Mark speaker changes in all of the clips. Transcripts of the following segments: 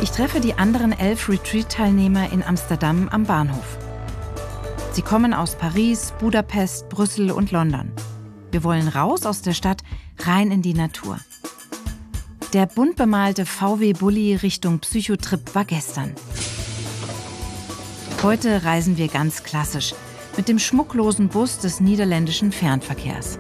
Speaker 1: Ich treffe die anderen 11 Retreat-Teilnehmer in Amsterdam am Bahnhof. Sie kommen aus Paris, Budapest, Brüssel und London. Wir wollen raus aus der Stadt, rein in die Natur. Der bunt bemalte VW-Bulli Richtung Psychotrip war gestern. Heute reisen wir ganz klassisch mit dem schmucklosen Bus des niederländischen Fernverkehrs.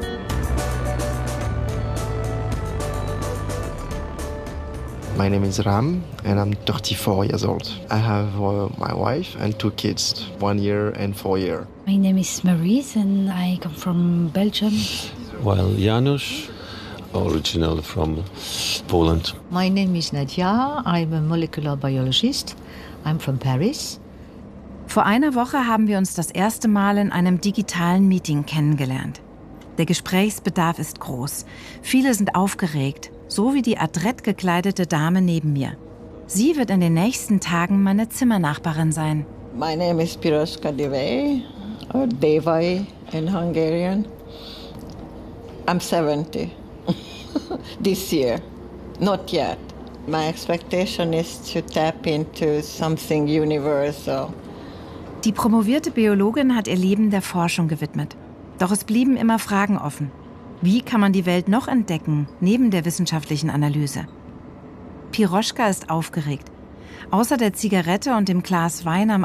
Speaker 2: My name is Ram and I'm 34 years old. I have my wife and 2 kids, 1 year and 4 years.
Speaker 3: My name is Maurice and I come from Belgium.
Speaker 4: Well, Janusz, original from Poland.
Speaker 5: My name is Nadia. I'm a molecular biologist. I'm from Paris.
Speaker 1: Vor einer Woche haben wir uns das erste Mal in einem digitalen Meeting kennengelernt. Der Gesprächsbedarf ist groß. Viele sind aufgeregt, so wie die adrett gekleidete Dame neben mir. Sie wird in den nächsten Tagen meine Zimmernachbarin sein.
Speaker 6: My name is Piroska Devay, or Devay in Hungarian. I'm 70 this year, not yet. My expectation is to tap into something universal.
Speaker 1: Die promovierte Biologin hat ihr Leben der Forschung gewidmet. Doch es blieben immer Fragen offen. Wie kann man die Welt noch entdecken, neben der wissenschaftlichen Analyse? Piroschka ist aufgeregt. Außer der Zigarette und dem Glas Wein am